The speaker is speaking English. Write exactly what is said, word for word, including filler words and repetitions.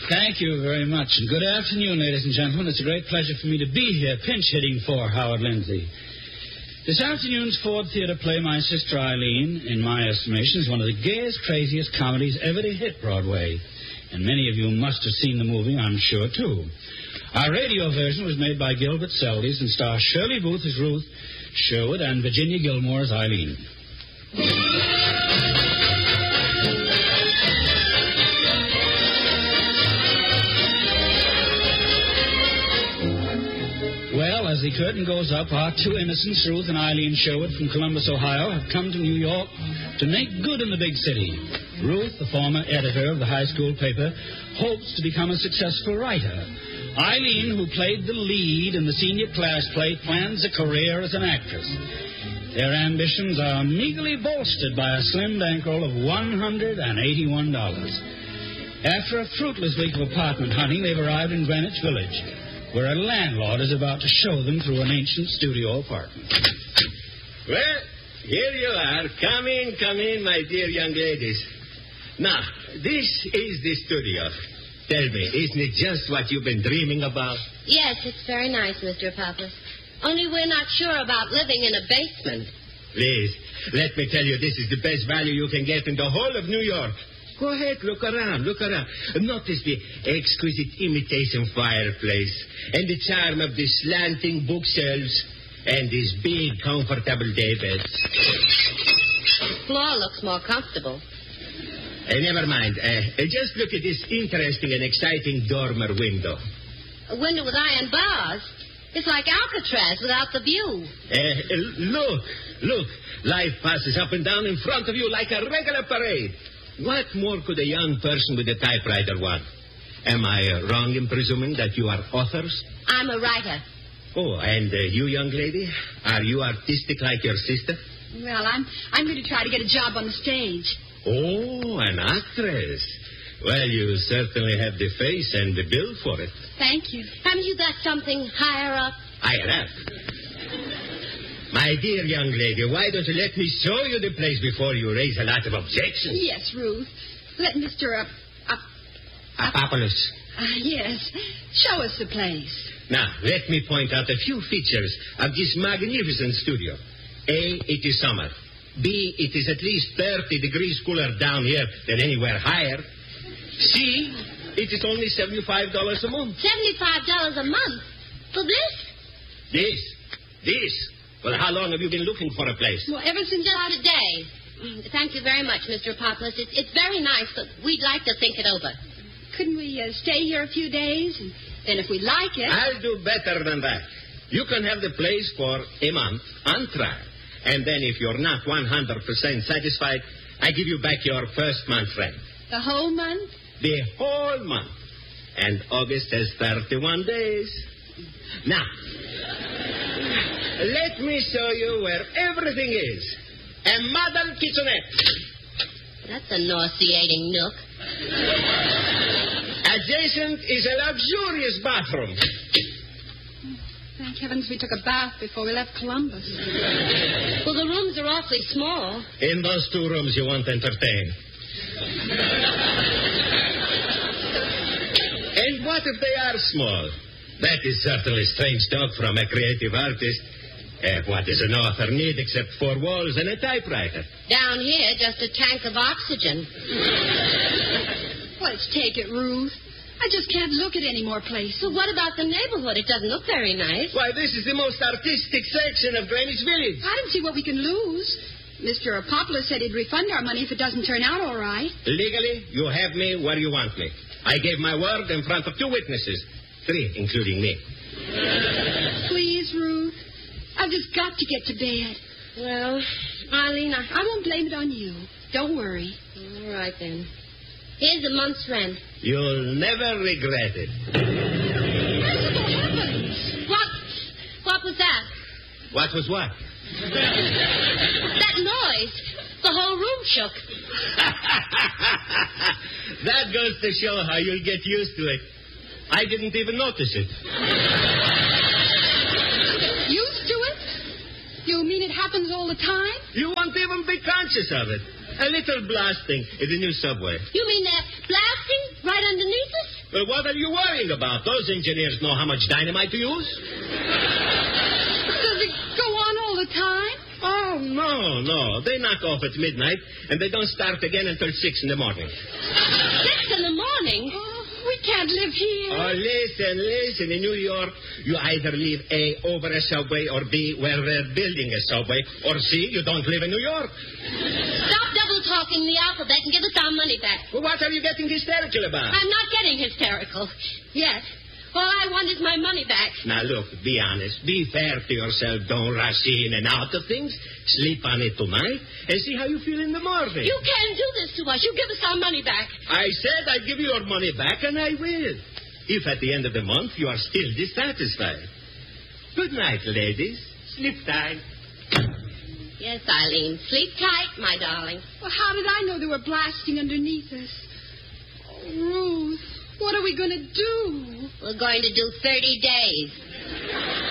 Thank you very much. And good afternoon, ladies and gentlemen. It's a great pleasure for me to be here, pinch hitting for Howard Lindsay. This afternoon's Ford Theater play, My Sister Eileen, in my estimation, is one of the gayest, craziest comedies ever to hit Broadway. And many of you must have seen the movie, I'm sure, too. Our radio version was made by Gilbert Seldes and stars Shirley Booth as Ruth, Sherwood, and Virginia Gilmore as Eileen. Well, as the curtain goes up, our two innocents, Ruth and Eileen Sherwood from Columbus, Ohio, have come to New York to make good in the big city. Ruth, the former editor of the high school paper, hopes to become a successful writer. Eileen, who played the lead in the senior class play, plans a career as an actress. Their ambitions are meagerly bolstered by a slim bankroll of one hundred eighty-one dollars. After a fruitless week of apartment hunting, they've arrived in Greenwich Village, where a landlord is about to show them through an ancient studio apartment. Well, here you are. Come in, come in, my dear young ladies. Now, this is the studio. Tell me, isn't it just what you've been dreaming about? Yes, it's very nice, Mister Pappas. Only we're not sure about living in a basement. Please, let me tell you, this is the best value you can get in the whole of New York. Go ahead, look around, look around. Notice the exquisite imitation fireplace and the charm of the slanting bookshelves and these big, comfortable daybeds. The floor looks more comfortable. Uh, never mind. Uh, just look at this interesting and exciting dormer window. A window with iron bars. It's like Alcatraz without the view. Uh, look, look. Life passes up and down in front of you like a regular parade. What more could a young person with a typewriter want? Am I uh, wrong in presuming that you are authors? I'm a writer. Oh, and uh, you, young lady, are you artistic like your sister? Well, I'm I'm going to try to get a job on the stage. Oh, an actress. Well, you certainly have the face and the build for it. Thank you. Haven't you got something higher up? Higher up? My dear young lady, why don't you let me show you the place before you raise a lot of objections? Yes, Ruth. Let Mister Up... Up... Apopoulos. Uh, yes. Show us the place. Now, let me point out a few features of this magnificent studio. A, it is summer. B, it is at least thirty degrees cooler down here than anywhere higher. C, it is only seventy-five dollars a month. seventy-five dollars a month? For this? This? This? Well, how long have you been looking for a place? Well, ever since... Just today. Mm, Thank you very much, Mister Poplis. It's, it's very nice, but we'd like to think it over. Couldn't we uh, stay here a few days? And then if we like it... I'll do better than that. You can have the place for a month on trial. And then if you're not one hundred percent satisfied, I give you back your first month's rent. The whole month? The whole month. And August has thirty-one days. Now, let me show you where everything is. A model kitchenette. That's a nauseating nook. Adjacent is a luxurious bathroom. Thank heavens we took a bath before we left Columbus. Well, the rooms are awfully small. In those two rooms you won't entertain. And what if they are small? That is certainly strange talk from a creative artist. Uh, what does an author need except four walls and a typewriter? Down here, just a tank of oxygen. Let's take it, Ruth. I just can't look at any more places. So what about the neighborhood? It doesn't look very nice. Why, this is the most artistic section of Greenwich Village. I don't see what we can lose. Mister Apopoulos said he'd refund our money if it doesn't turn out all right. Legally, you have me where you want me. I gave my word in front of two witnesses. Three, including me. Please, Ruth. I've just got to get to bed. Well, Eileen, I... I won't blame it on you. Don't worry. All right, then. Here's a month's rent. You'll never regret it. Merciful heavens! What? What was that? What was what? That noise. The whole room shook. That goes to show how you'll get used to it. I didn't even notice it. Used to it? You mean it happens all the time? You won't even be conscious of it. A little blasting in the new subway. You mean that blasting right underneath us? Well, what are you worrying about? Those engineers know how much dynamite to use. Does it go on all the time? Oh, no, no. They knock off at midnight, and they don't start again until six in the morning. Six in the morning? Oh, we can't live here. Oh, listen, listen. In New York, you either live A, over a subway, or B, where they're building a subway, or C, you don't live in New York. Stop double-talking the alphabet and give us our money back. Well, what are you getting hysterical about? I'm not getting hysterical. Yes. All I want is my money back. Now, look, be honest. Be fair to yourself. Don't rush in and out of things. Sleep on it tonight and see how you feel in the morning. You can't do this to us. You give us our money back. I said I'd give you your money back, and I will. If at the end of the month you are still dissatisfied. Good night, ladies. Sleep tight. Yes, Eileen. Sleep tight, my darling. Well, how did I know they were blasting underneath us? Oh, Ruth, what are we going to do? We're going to do thirty days.